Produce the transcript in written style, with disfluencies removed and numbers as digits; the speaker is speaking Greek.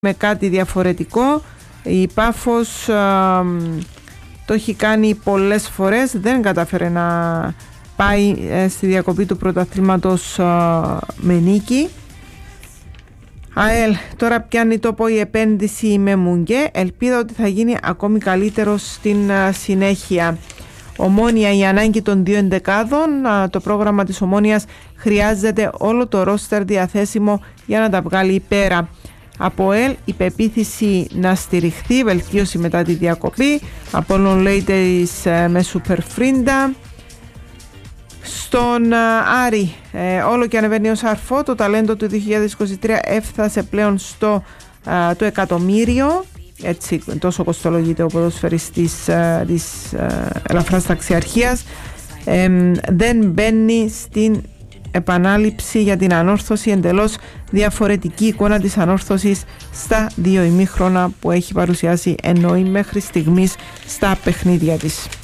με κάτι διαφορετικό. Η Πάφος το έχει κάνει πολλές φορές, δεν κατάφερε να πάει στη διακοπή του πρωταθλήματος με νίκη. ΑΕΛ τώρα πιάνει τόπο η επένδυση με Μουγκέ, ελπίδα ότι θα γίνει ακόμη καλύτερο στην συνέχεια. Ομόνοια, η ανάγκη των 2 εντεκάδων, το πρόγραμμα της Ομόνοιας χρειάζεται όλο το ρόστερ διαθέσιμο για να τα βγάλει πέρα. Από ΕΛ η πεποίθηση να στηριχθεί, βελτίωση μετά τη διακοπή. Απόλλων λέτε με Σουπερφρίντα. Στον Άρη όλο και ανεβαίνει ως αρφό, το ταλέντο του 2023 έφτασε πλέον στο το εκατομμύριο, έτσι τόσο κοστολογείται ο ποδοσφαιριστής της ελαφράς ταξιαρχίας. Δεν μπαίνει στην επανάληψη για την ανόρθωση, εντελώς διαφορετική εικόνα της ανόρθωσης στα 2 ημίχρονα που έχει παρουσιάσει, εννοεί μέχρι στιγμής στα παιχνίδια της.